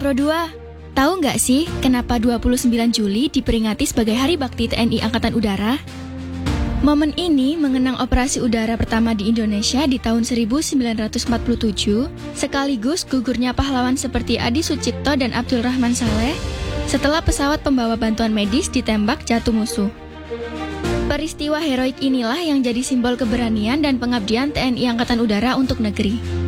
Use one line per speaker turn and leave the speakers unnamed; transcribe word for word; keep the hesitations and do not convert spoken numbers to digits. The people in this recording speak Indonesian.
Pro dua, tahu nggak sih kenapa dua puluh sembilan Juli diperingati sebagai Hari Bakti T N I Angkatan Udara? Momen ini mengenang operasi udara pertama di Indonesia di tahun seribu sembilan ratus empat puluh tujuh, sekaligus gugurnya pahlawan seperti Adi Sucipto dan Abdul Rahman Saleh setelah pesawat pembawa bantuan medis ditembak jatuh musuh. Peristiwa heroik inilah yang jadi simbol keberanian dan pengabdian T N I Angkatan Udara untuk negeri.